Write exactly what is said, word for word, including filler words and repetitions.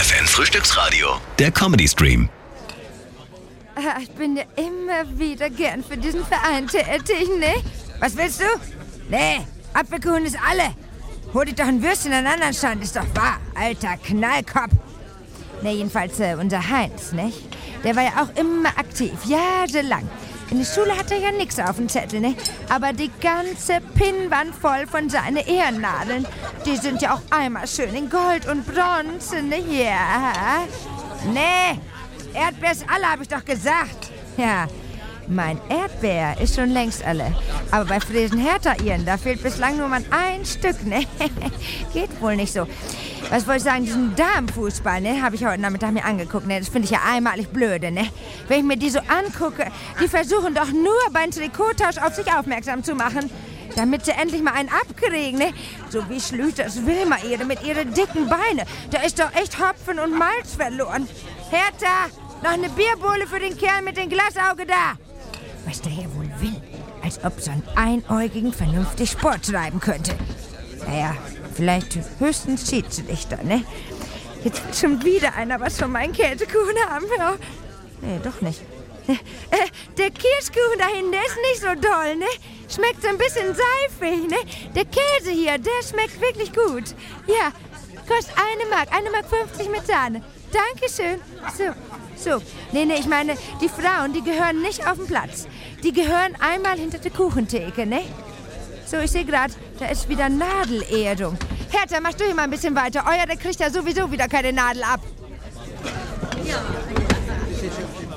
F M Frühstücksradio, der Comedy-Stream. Ich bin ja immer wieder gern für diesen Verein tätig, ne? Was willst du? Nee, Apfelkuchen ist alle. Hol dich doch ein Würstchen an den anderen Stand, ist doch wahr, alter Knallkopf. Ne, jedenfalls äh, unser Heinz, nicht? Der war ja auch immer aktiv, jahrelang. In der Schule hat er ja nichts auf dem Zettel, ne? Aber die ganze Pinnwand voll von seinen Ehrennadeln. Die sind ja auch einmal schön in Gold und Bronze, ne? Ja. Nee, Erdbeer ist alle, hab ich doch gesagt. Ja, mein Erdbeer ist schon längst alle. Aber bei Fresen Hertha ihren, da fehlt bislang nur mal ein Stück, ne? Geht wohl nicht so. Was wollte ich sagen, diesen Damenfußball, ne, habe ich heute Nachmittag mir angeguckt, ne, das finde ich ja einmalig blöde, ne. Wenn ich mir die so angucke, die versuchen doch nur beim Trikottausch auf sich aufmerksam zu machen, damit sie endlich mal einen abkriegen, ne. So wie Schlüters Wilma ihre mit ihren dicken Beine, da ist doch echt Hopfen und Malz verloren. Hertha, noch eine Bierbohle für den Kerl mit dem Glasauge da. Was der hier wohl will, als ob so ein Einäugigen vernünftig Sport treiben könnte. Naja, vielleicht höchstens Schiedsrichter, ne? Jetzt will schon wieder einer was von meinen Käsekuchen haben. Ja. Nee, doch nicht. Äh, der Kirschkuchen da hinten, der ist nicht so doll, ne? Schmeckt so ein bisschen seifig, ne? Der Käse hier, der schmeckt wirklich gut. Ja, kostet eine Mark, eine Mark fünfzig mit Sahne. Dankeschön. So, so. Nee, nee, ich meine, die Frauen, die gehören nicht auf den Platz. Die gehören einmal hinter der Kuchentheke, ne? So, ich sehe gerade, da ist wieder Nadelehrung. Hertha, mach du hier mal ein bisschen weiter. Euer, der kriegt ja sowieso wieder keine Nadel ab. Ja.